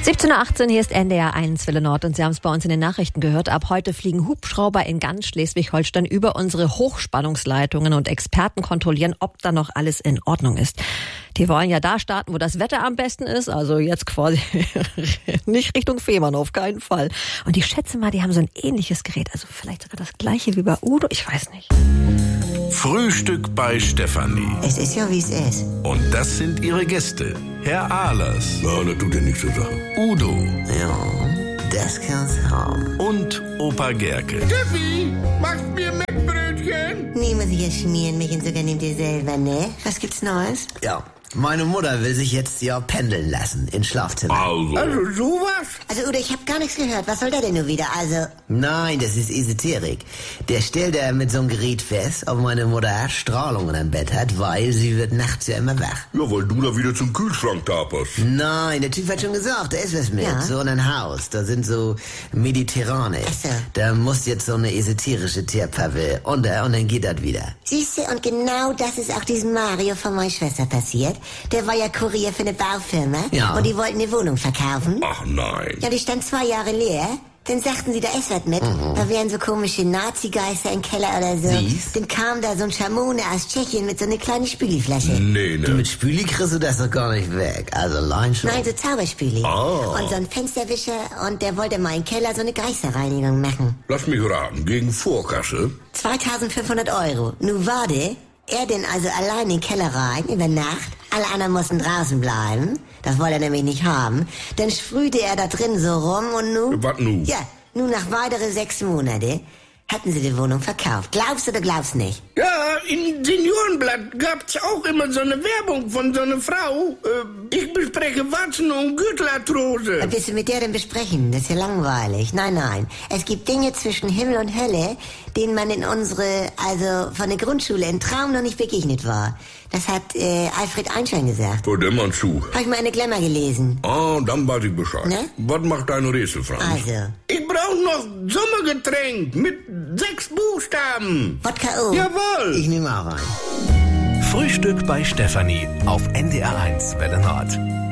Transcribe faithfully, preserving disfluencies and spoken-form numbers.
siebzehn Uhr achtzehn, hier ist N D R eins Welle Nord und Sie haben es bei uns in den Nachrichten gehört. Ab heute fliegen Hubschrauber in ganz Schleswig-Holstein über unsere Hochspannungsleitungen und Experten kontrollieren, ob da noch alles in Ordnung ist. Die wollen ja da starten, wo das Wetter am besten ist, also jetzt quasi nicht Richtung Fehmarn, auf keinen Fall. Und ich schätze mal, die haben so ein ähnliches Gerät, also vielleicht sogar das gleiche wie bei Udo, ich weiß nicht. Frühstück bei Stefanie. Es ist ja, wie es ist. Und das sind ihre Gäste. Herr Ahlers. Ja, das tut ja nichts zur Sache. Udo. Ja, das kann's haben. Und Opa Gerke. Steffi, machst mir Mettbrötchen? Nee, muss ich ja schmieren, mich und sogar nehmt ihr selber, ne? Was gibt's Neues? Ja, meine Mutter will sich jetzt ja pendeln lassen ins Schlafzimmer. Also. Also sowas? Also, Udo, ich hab gar nichts gehört. Was soll der denn nur wieder? Also... Nein, das ist Esoterik. Der stellt er mit so einem Gerät fest, ob meine Mutter Strahlungen am Bett hat, weil sie wird nachts ja immer wach. Ja, weil du da wieder zum Kühlschrank taperst. Nein, der Typ hat schon gesagt, da ist was mit. Ja. So in ein Haus, da sind so Mediterrane. Ach so. Da muss jetzt so eine esoterische Tierpappe unter und dann geht das wieder. Siehste, und genau das ist auch diesem Mario von meiner Schwester passiert. Der war ja Kurier für eine Baufirma. Ja. Und die wollten eine Wohnung verkaufen. Ach nein. Ja, die stand zwei Jahre leer. Dann sagten sie, da ist was mit. Mhm. Da wären so komische Nazi-Geister im Keller oder so. Siehst? Dann kam da so ein Schamone aus Tschechien mit so einer kleinen Spüliflasche. Nee, Du ne? mit Spüli kriegst du das doch gar nicht weg. Also allein schon. Nein, so Zauberspüli. Oh. Und so ein Fensterwischer und der wollte mal im Keller so eine Geisterreinigung machen. Lass mich raten, gegen Vorkasse? zweitausendfünfhundert Euro. Nu warte, er denn also allein in den Keller rein, über Nacht. Alle anderen mussten draußen bleiben. Das wollte er nämlich nicht haben. Dann sprühte er da drin so rum und nu... Was nu? Ja, nun nach weitere sechs Monate hatten sie die Wohnung verkauft. Glaubst oder glaubst nicht? Ja, im Seniorenblatt gab's auch immer so eine Werbung von so einer Frau. Äh, ich bespreche Warzen- und Gürtelarthrose. Was willst du mit der denn besprechen? Das ist ja langweilig. Nein, nein. Es gibt Dinge zwischen Himmel und Hölle, denen man in unsere, also von der Grundschule in Traum noch nicht begegnet war. Das hat äh, Alfred Einstein gesagt. Wo denn man zu? Hab ich mal eine Glamour gelesen. Ah, dann weiß ich Bescheid. Ne? Was macht dein Rätsel, Franz? Also, Ich brauch noch Sommergetränk mit sechs Buchstaben. Wodka O. Jawohl. Ich nehme auch rein. Frühstück bei Stefanie auf N D R eins Welle Nord.